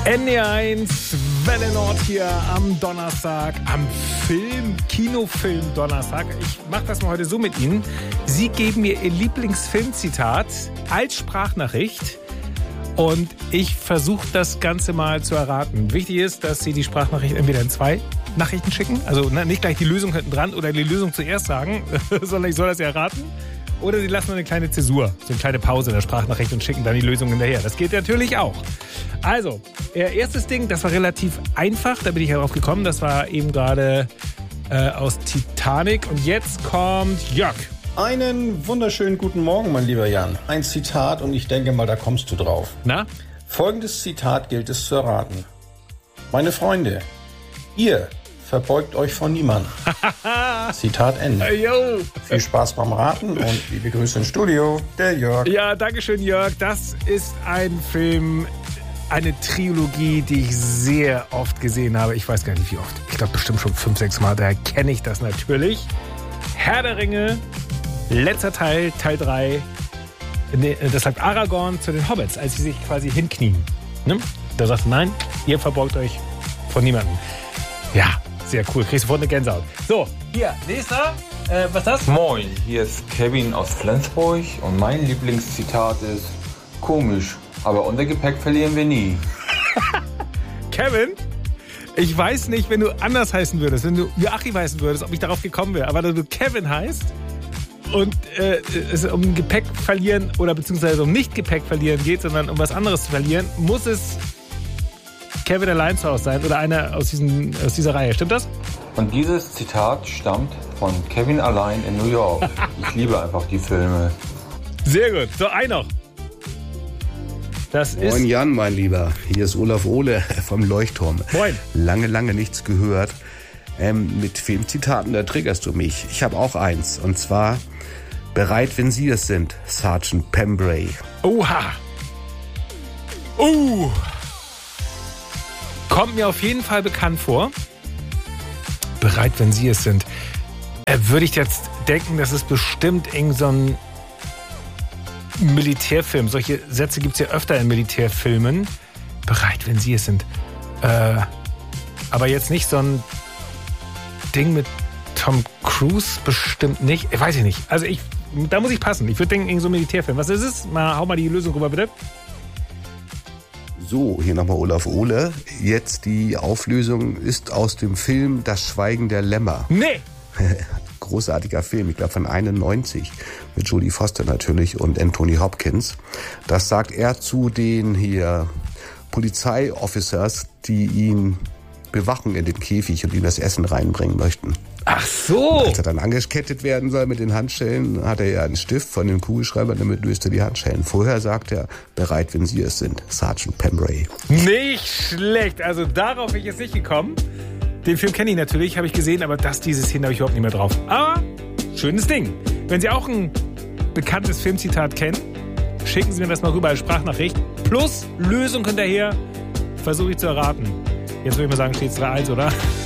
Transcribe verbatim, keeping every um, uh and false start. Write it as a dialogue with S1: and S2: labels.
S1: N D R eins, Welle Nord hier am Donnerstag, am Film, Kinofilm Donnerstag. Ich mache das mal heute so mit Ihnen. Sie geben mir Ihr Lieblingsfilmzitat als Sprachnachricht und ich versuche das Ganze mal zu erraten. Wichtig ist, dass Sie die Sprachnachricht entweder in zwei Nachrichten schicken, also nicht gleich die Lösung hinten dran oder die Lösung zuerst sagen, sondern ich soll das erraten. Oder Sie lassen eine kleine Zäsur, so eine kleine Pause in der Sprachnachricht und schicken dann die Lösung hinterher. Das geht natürlich auch. Also, erstes Ding, das war relativ einfach, da bin ich darauf gekommen. Das war eben gerade äh, aus Titanic. Und jetzt kommt Jörg.
S2: Einen wunderschönen guten Morgen, mein lieber Jan. Ein Zitat und ich denke mal, da kommst du drauf.
S1: Na?
S2: Folgendes Zitat gilt es zu erraten. Meine Freunde, ihr verbeugt euch vor niemandem. Zitat Ende.
S1: Yo.
S2: Viel Spaß beim Raten und liebe Grüße ins Studio, der Jörg.
S1: Ja, danke schön, Jörg. Das ist ein Film, eine Trilogie, die ich sehr oft gesehen habe. Ich weiß gar nicht, wie oft. Ich glaube bestimmt schon fünf, sechs Mal. Daher kenne ich das natürlich. Herr der Ringe, letzter Teil, Teil drei. Das sagt Aragorn zu den Hobbits, als sie sich quasi hinknien. Ne? Da sagt er, nein, ihr verbeugt euch vor niemandem. Ja, sehr cool. Kriegst du sofort eine Gänsehaut. So, hier, nächster. Äh, was ist das?
S3: Moin, hier ist Kevin aus Flensburg und mein Lieblingszitat ist: Komisch, aber unser Gepäck verlieren wir nie.
S1: Kevin, ich weiß nicht, wenn du anders heißen würdest, wenn du Joachim heißen würdest, ob ich darauf gekommen wäre. Aber da du Kevin heißt und äh, es um Gepäck verlieren oder beziehungsweise um nicht Gepäck verlieren geht, sondern um was anderes zu verlieren, muss es Kevin allein zu Hause sein oder einer aus, diesen, aus dieser Reihe. Stimmt das?
S3: Und dieses Zitat stammt von Kevin allein in New York. Ich liebe einfach die Filme.
S1: Sehr gut. So, ein noch. Das ist
S4: Moin Jan, mein Lieber. Hier ist Olaf Ohle vom Leuchtturm.
S1: Moin.
S4: Lange, lange nichts gehört. Ähm, mit Filmzitaten, da triggerst du mich. Ich habe auch eins. Und zwar: Bereit, wenn Sie es sind, Sergeant Pembray.
S1: Oha. Uh. Kommt mir auf jeden Fall bekannt vor. Bereit, wenn Sie es sind. Äh, würde ich jetzt denken, das ist bestimmt irgend so ein Militärfilm. Solche Sätze gibt es ja öfter in Militärfilmen. Bereit, wenn Sie es sind. Äh, aber jetzt nicht so ein Ding mit Tom Cruise, bestimmt nicht. Äh, weiß ich nicht. Also ich, da muss ich passen. Ich würde denken, irgend so ein Militärfilm. Was ist es? Mal, hau mal die Lösung rüber, bitte.
S4: So, hier nochmal Olaf Ohle. Jetzt die Auflösung ist aus dem Film Das Schweigen der Lämmer.
S1: Nee!
S4: Großartiger Film, ich glaube von einundneunzig, mit Jodie Foster natürlich und Anthony Hopkins. Das sagt er zu den hier Polizeiofficers, die ihn bewachen in den Käfig und ihm das Essen reinbringen möchten.
S1: Ach so!
S4: Als er dann angekettet werden soll mit den Handschellen, hat er ja einen Stift von dem Kugelschreiber, damit löst er die Handschellen. Vorher sagt er: Bereit, wenn Sie es sind, Sergeant Pembray.
S1: Nicht schlecht. Also darauf bin ich jetzt nicht gekommen. Den Film kenne ich natürlich, habe ich gesehen, aber das, diese Szene habe ich überhaupt nicht mehr drauf. Aber schönes Ding. Wenn Sie auch ein bekanntes Filmzitat kennen, schicken Sie mir das mal rüber als Sprachnachricht. Plus Lösung hinterher, versuche ich zu erraten. Jetzt würde ich mal sagen, steht es drei eins, oder?